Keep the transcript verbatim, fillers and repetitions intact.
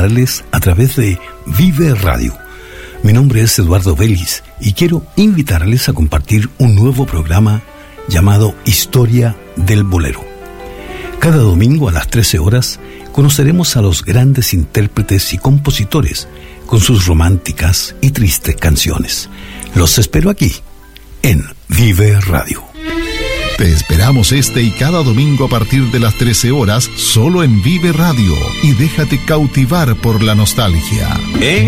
encontrarles a través de Vive Radio. Mi nombre es Eduardo Vélez y quiero invitarles a compartir un nuevo programa llamado Historia del Bolero. Cada domingo a las trece horas conoceremos a los grandes intérpretes y compositores con sus románticas y tristes canciones. Los espero aquí, en Vive Radio. Te esperamos este y cada domingo a partir de las trece horas, solo en Vive Radio, y déjate cautivar por la nostalgia. ¿Eh?